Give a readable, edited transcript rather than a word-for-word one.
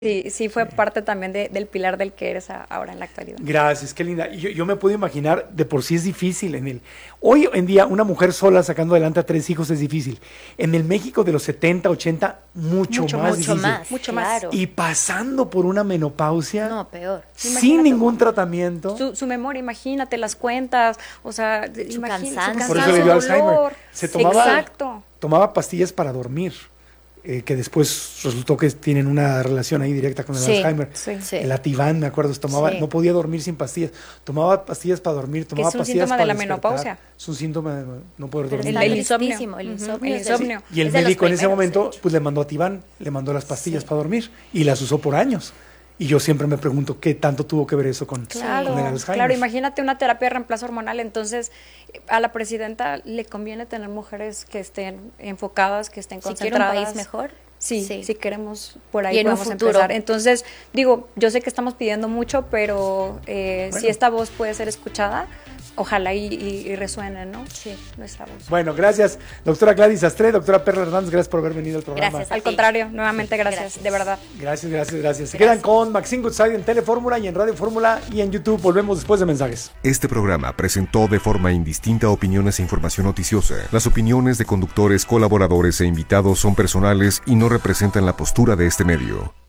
Sí, fue parte también del pilar del que eres ahora en la actualidad. Gracias, qué linda. Y yo me puedo imaginar, de por sí es difícil. Hoy en día, una mujer sola sacando adelante a 3 hijos es difícil. En el México de los 70, 80, mucho más difícil. Mucho más. Y pasando por una menopausia. No, peor. Sin ningún tratamiento. Su memoria, imagínate las cuentas, o sea, su cansancio. Por eso le dio Alzheimer. Exacto. Tomaba pastillas para dormir. Que después resultó que tienen una relación ahí directa con el Alzheimer. Sí. El Ativan, me acuerdo, no podía dormir sin pastillas. Tomaba pastillas para dormir, tomaba pastillas para despertar. Es un síntoma de la menopausia. Es un síntoma de no poder dormir. El insomnio. Y el médico en ese momento pues le mandó Ativan, le mandó las pastillas para dormir y las usó por años. Y yo siempre me pregunto qué tanto tuvo que ver eso con el Alzheimer. Claro, imagínate una terapia de reemplazo hormonal, entonces a la presidenta le conviene tener mujeres que estén enfocadas, que estén concentradas. Si quiere un país mejor. Sí, queremos por ahí y en podemos un futuro. empezar. Entonces, digo, yo sé que estamos pidiendo mucho, pero si esta voz puede ser escuchada, ojalá y resuene, ¿no? Sí, nuestra voz. Bueno, gracias, doctora Gladys Astre, doctora Perla Hernández, gracias por haber venido al programa. Gracias. Al contrario, nuevamente gracias, de verdad. Gracias. Se quedan con Maxine Goodside en Telefórmula y en Radio Fórmula y en YouTube. Volvemos después de mensajes. Este programa presentó de forma indistinta opiniones e información noticiosa. Las opiniones de conductores, colaboradores e invitados son personales y no representan la postura de este medio.